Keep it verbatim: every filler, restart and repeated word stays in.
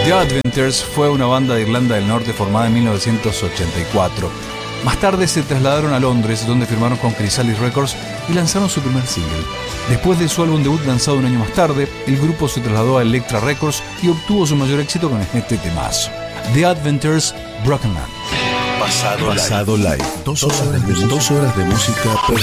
The Adventures fue una banda de Irlanda del Norte formada en mil novecientos ochenta y cuatro. Más tarde se trasladaron a Londres, donde firmaron con Chrysalis Records y lanzaron su primer single. Después de su álbum debut lanzado un año más tarde, el grupo se trasladó a Elektra Records y obtuvo su mayor éxito con este temazo. The Adventures, Broken Land. Pasado, Pasado Live. Live. Dos horas de, dos horas de música.